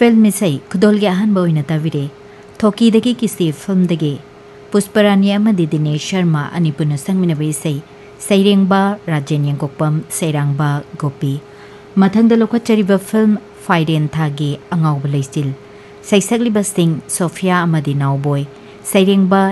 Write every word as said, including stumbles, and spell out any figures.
film इसई खुदोलगे अहन बोइना ताविरे थोकी दगी किसी film दगे Pushparani अमदी Dinesh Sharma अनिपुन संगमिनबे इसई सैरेंगबा Rajen यंगकोपम सैरांगबा गोपी मथंग लोखचरिबा film फाइरेन थागे अंगाउब लैसिल सैसकलिबा Singh Sophia अमदी नाउबोय सैरेंगबा